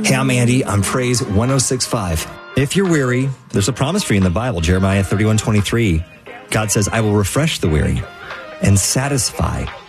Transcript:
Hey, I'm Andy. I'm Praise 106.5. If you're weary, there's a promise for you in the Bible, Jeremiah 31:23. God says, I will refresh the weary and satisfy